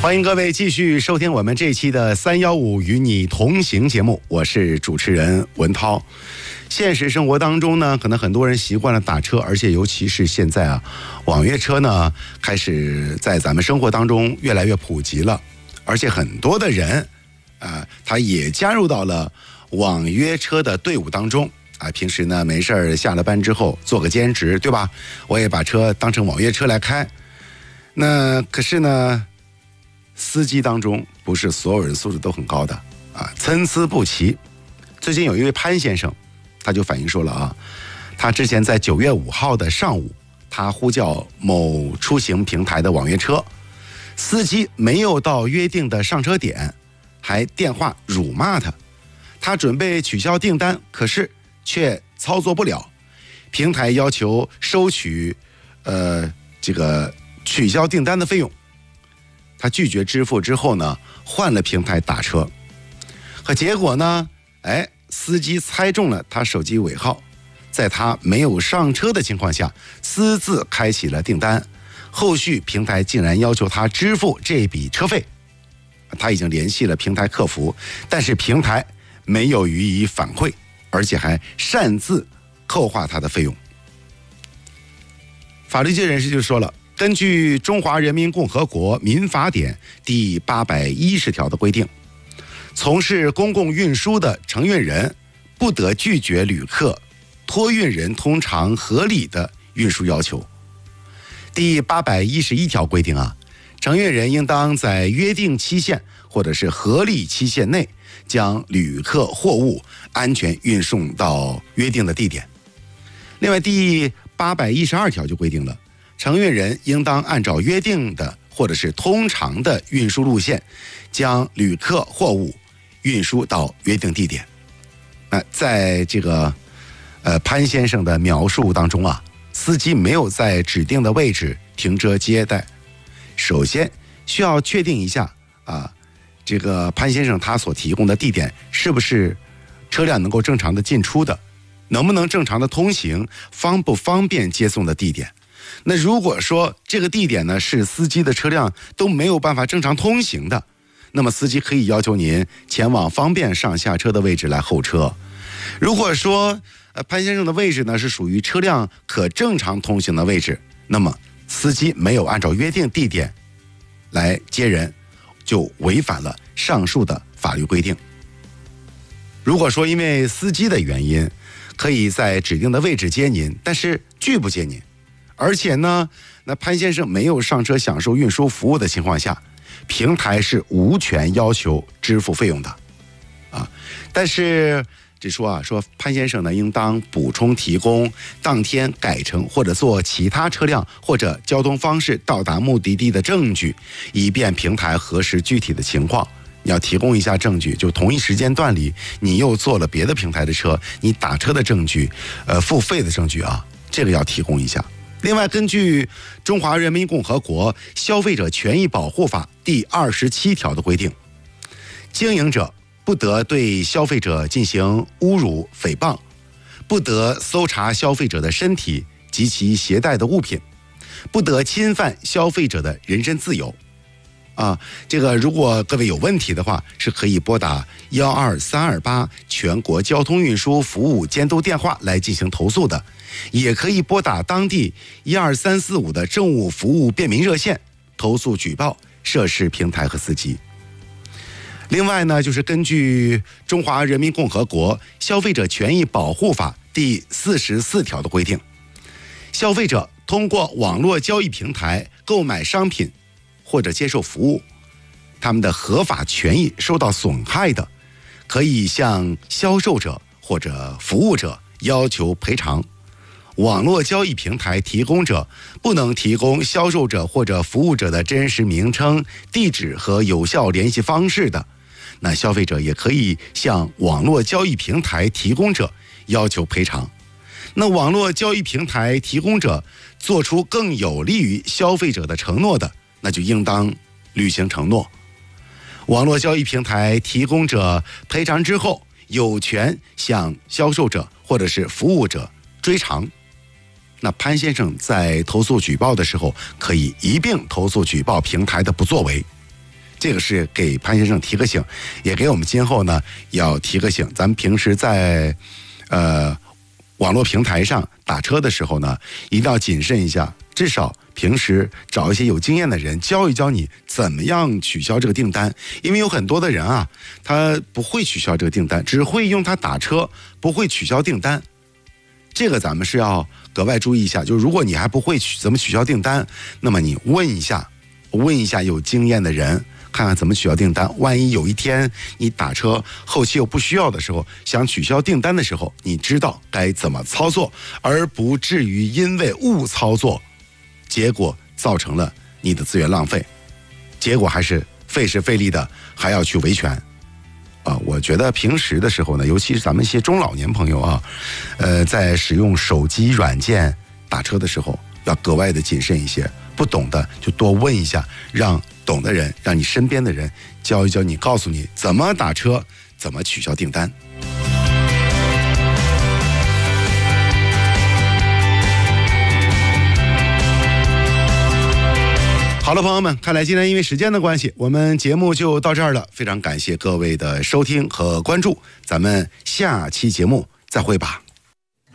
欢迎各位继续收听我们这期的315与你同行节目，我是主持人文涛。现实生活当中呢，可能很多人习惯了打车，而且尤其是现在啊，网约车呢开始在咱们生活当中越来越普及了，而且很多的人他也加入到了网约车的队伍当中啊。平时呢没事下了班之后做个兼职，对吧？我也把车当成网约车来开。那可是呢，司机当中不是所有人素质都很高的啊，参差不齐。最近有一位潘先生，他就反映说了啊，他之前在9月5号的上午，他呼叫某出行平台的网约车，司机没有到约定的上车点，还电话辱骂他。他准备取消订单，可是却操作不了，平台要求收取取消订单的费用。他拒绝支付之后呢，换了平台打车，可结果呢，司机猜中了他手机尾号，在他没有上车的情况下，私自开启了订单，后续平台竟然要求他支付这笔车费。他已经联系了平台客服，但是平台没有予以反馈，而且还擅自扣划他的费用。法律界人士就说了，根据《中华人民共和国民法典》第810条的规定，从事公共运输的承运人不得拒绝旅客托运人通常合理的运输要求。第811条规定啊，承运人应当在约定期限或者是合理期限内，将旅客货物安全运送到约定的地点。另外，第812条就规定了，承运人应当按照约定的或者是通常的运输路线，将旅客货物运输到约定地点。在这个潘先生的描述当中啊，司机没有在指定的位置停车接待。首先需要确定一下啊，这个潘先生他所提供的地点是不是车辆能够正常的进出的，能不能正常的通行，方不方便接送的地点。那如果说这个地点呢是司机的车辆都没有办法正常通行的，那么司机可以要求您前往方便上下车的位置来候车。如果说潘先生的位置呢是属于车辆可正常通行的位置，那么司机没有按照约定地点来接人，就违反了上述的法律规定。如果说因为司机的原因可以在指定的位置接您，但是拒不接您，而且呢，那潘先生没有上车享受运输服务的情况下，平台是无权要求支付费用的啊。但是这说潘先生呢，应当补充提供当天改乘或者坐其他车辆或者交通方式到达目的地的证据，以便平台核实具体的情况。你要提供一下证据，就同一时间段里你又坐了别的平台的车，你打车的证据，付费的证据啊，这个要提供一下。另外，根据《中华人民共和国消费者权益保护法》第27条的规定，经营者不得对消费者进行侮辱、诽谤，不得搜查消费者的身体及其携带的物品，不得侵犯消费者的人身自由。这个如果各位有问题的话，是可以拨打12328全国交通运输服务监督电话来进行投诉的，也可以拨打当地12345的政务服务便民热线投诉举报涉事平台和司机。另外呢，就是根据《中华人民共和国消费者权益保护法》第44条的规定，消费者通过网络交易平台购买商品或者接受服务，他们的合法权益受到损害的，可以向销售者或者服务者要求赔偿。网络交易平台提供者不能提供销售者或者服务者的真实名称、地址和有效联系方式的，那消费者也可以向网络交易平台提供者要求赔偿。那网络交易平台提供者做出更有利于消费者的承诺的，那就应当履行承诺。网络交易平台提供者赔偿之后，有权向销售者或者是服务者追偿。那潘先生在投诉举报的时候，可以一并投诉举报平台的不作为。 这个是给潘先生提个醒，也给我们今后呢要提个醒。咱们平时在网络平台上打车的时候呢，一定要谨慎一下，至少平时找一些有经验的人教一教你怎么样取消这个订单。因为有很多的人啊，他不会取消这个订单，只会用它打车，不会取消订单。这个咱们是要格外注意一下，就是如果你还不会怎么取消订单，那么你问一下有经验的人，看看怎么取消订单。万一有一天你打车后期又不需要的时候，想取消订单的时候，你知道该怎么操作，而不至于因为误操作，结果造成了你的资源浪费，结果还是费时费力的，还要去维权。我觉得平时的时候呢，尤其是咱们一些中老年朋友啊，在使用手机软件打车的时候，要格外的谨慎一些。不懂的就多问一下，让懂的人，让你身边的人教一教你，告诉你怎么打车，怎么取消订单。好了，朋友们，看来今天因为时间的关系，我们节目就到这儿了。非常感谢各位的收听和关注，咱们下期节目再会吧。